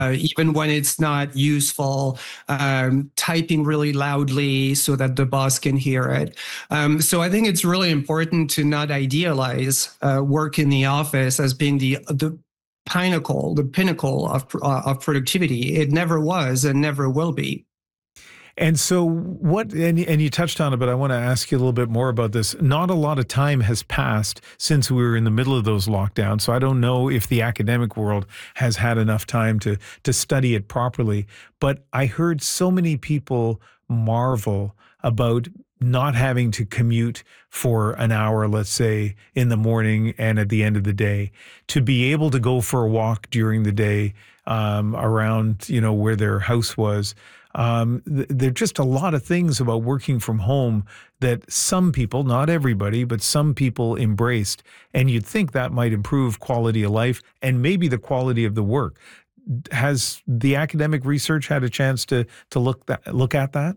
even when it's not useful, typing really loudly so that the boss can hear it. So I think it's really important to not idealize work in the office as being the pinnacle of productivity. It never was and never will be. And so and you touched on it, but I want to ask you a little bit more about this. Not a lot of time has passed since we were in the middle of those lockdowns. So I don't know if the academic world has had enough time to study it properly. But I heard so many people marvel about not having to commute for an hour, let's say, in the morning and at the end of the day, to be able to go for a walk during the day around, where their house was. There are just a lot of things about working from home that some people, not everybody, but some people embraced. And you'd think that might improve quality of life and maybe the quality of the work. Has the academic research had a chance to look at that?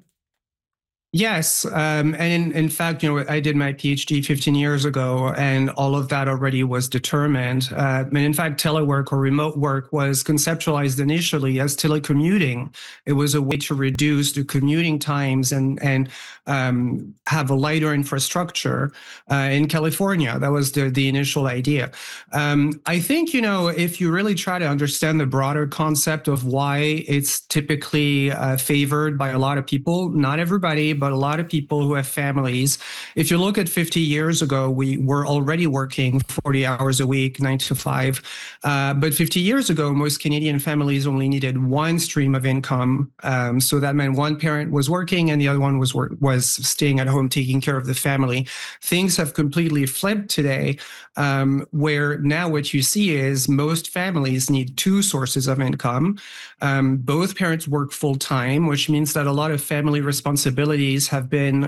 Yes, and in fact, I did my PhD 15 years ago, and all of that already was determined. And in fact, telework or remote work was conceptualized initially as telecommuting. It was a way to reduce the commuting times and have a lighter infrastructure in California. That was the initial idea. I think, if you really try to understand the broader concept of why it's typically favored by a lot of people, not everybody, but a lot of people who have families. If you look at 50 years ago, we were already working 40 hours a week, 9 to 5. But 50 years ago, most Canadian families only needed one stream of income. So that meant one parent was working and the other one was staying at home taking care of the family. Things have completely flipped today, where now what you see is most families need two sources of income. Both parents work full time, which means that a lot of family responsibilities have been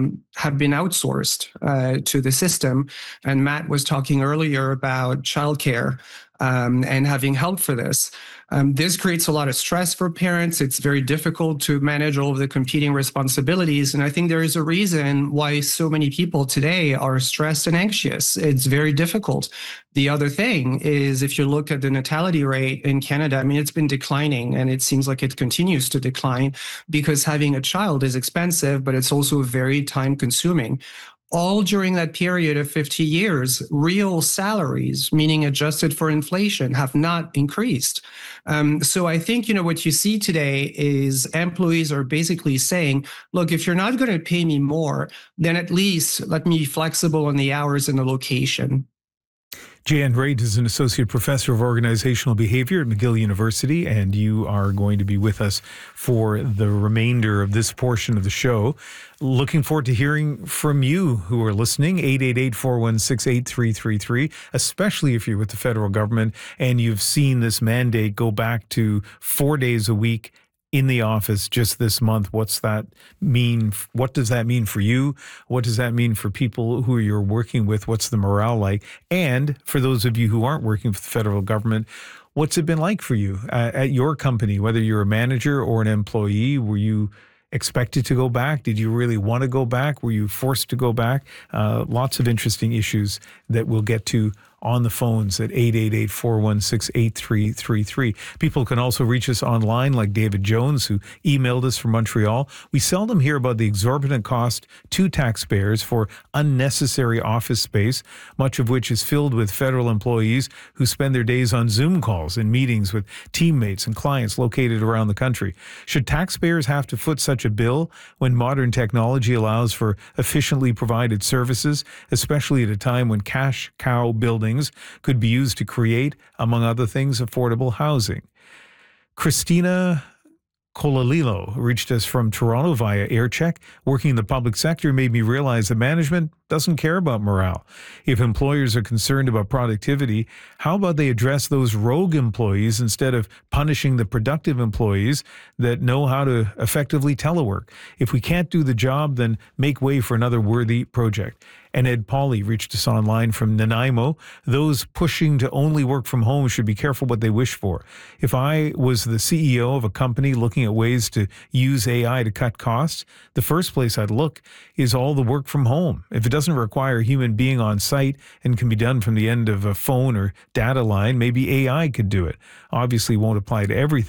outsourced to the system. And Matt was talking earlier about childcare and having help for this. This creates a lot of stress for parents. It's very difficult to manage all of the competing responsibilities. And I think there is a reason why so many people today are stressed and anxious. It's very difficult. The other thing is, if you look at the natality rate in Canada, it's been declining, and it seems like it continues to decline because having a child is expensive, but it's also very time consuming. All during that period of 50 years, real salaries, meaning adjusted for inflation, have not increased. So I think, what you see today is employees are basically saying, look, if you're not going to pay me more, then at least let me be flexible on the hours and the location. Jan Raitt is an associate professor of organizational behavior at McGill University, and you are going to be with us for the remainder of this portion of the show. Looking forward to hearing from you who are listening, 888-416-8333, especially if you're with the federal government and you've seen this mandate go back to 4 days a week in the office just this month. What's that mean? What does that mean for you? What does that mean for people who you're working with? What's the morale like? And for those of you who aren't working for the federal government, what's it been like for you at your company, whether you're a manager or an employee? Were you expected to go back? Did you really want to go back? Were you forced to go back? Lots of interesting issues that we'll get to on the phones at 888-416-8333. People can also reach us online, like David Jones, who emailed us from Montreal. We seldom hear about the exorbitant cost to taxpayers for unnecessary office space, much of which is filled with federal employees who spend their days on Zoom calls and meetings with teammates and clients located around the country. Should taxpayers have to foot such a bill when modern technology allows for efficiently provided services, especially at a time when cash cow buildings could be used to create, among other things, affordable housing? Christina Colalilo reached us from Toronto via AirCheck. Working in the public sector made me realize that management doesn't care about morale. If employers are concerned about productivity, how about they address those rogue employees instead of punishing the productive employees that know how to effectively telework? If we can't do the job, then make way for another worthy project. And Ed Pauley reached us online from Nanaimo. Those pushing to only work from home should be careful what they wish for. If I was the CEO of a company looking at ways to use AI to cut costs, the first place I'd look is all the work from home. If it doesn't require a human being on site and can be done from the end of a phone or data line, maybe AI could do it. Obviously won't apply to everything.